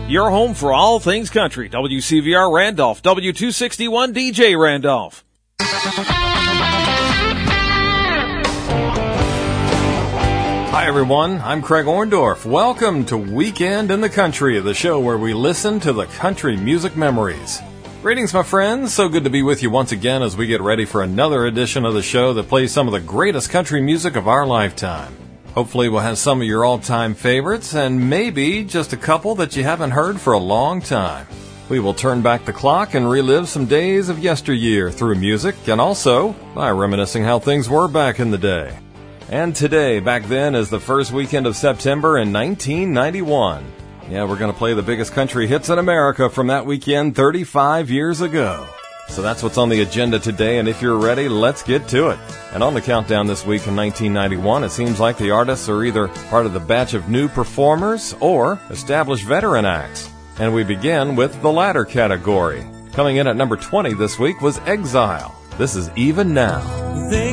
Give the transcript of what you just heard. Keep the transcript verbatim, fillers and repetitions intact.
Your home for all things country. W C V R Randolph, W two sixty-one D J Randolph. Hi, everyone. I'm Craig Orndorff. Welcome to Weekend in the Country, the show where we listen to the country music memories. Greetings, my friends. So good to be with you once again as we get ready for another edition of the show that plays some of the greatest country music of our lifetime. Hopefully we'll have some of your all-time favorites and maybe just a couple that you haven't heard for a long time. We will turn back the clock and relive some days of yesteryear through music and also by reminiscing how things were back in the day. And today, back then, is the first weekend of September in nineteen ninety-one. Yeah, we're going to play the biggest country hits in America from that weekend thirty-five years ago. So that's what's on the agenda today, and if you're ready, let's get to it. And on the countdown this week in nineteen ninety-one, it seems like the artists are either part of the batch of new performers or established veteran acts. And we begin with the latter category. Coming in at number twenty this week was Exile. This is Even Now. They